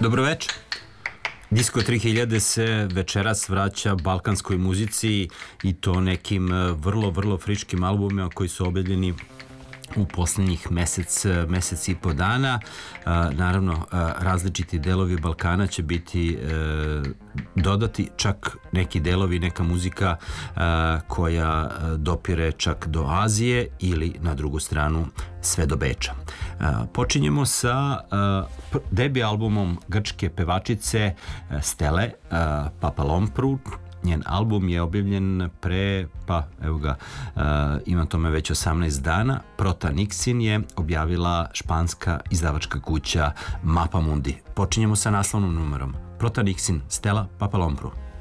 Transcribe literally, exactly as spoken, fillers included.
Dobro večer. Disco tri hiljade se večeras vraća balkanskoj muzici i to nekim vrlo, vrlo friškim albumima koji su objavljeni u poslednjih mesec, mesec i po dana. Naravno, različiti delovi Balkana će biti dodati, čak neki delovi, neka muzika koja dopire čak do Azije ili na drugu stranu sve do Beča. Počinjemo sa debi albumom grčke pevačice Stele Papalompru. Njen album je objavljen pre, pa evo ga, uh, imam tome već osamnaest dana. Prota Nixin je objavila španska izdavačka kuća Mapa Mundi. Počinjemo sa naslovnom numerom. Prota Nixin, Stela Papalompru.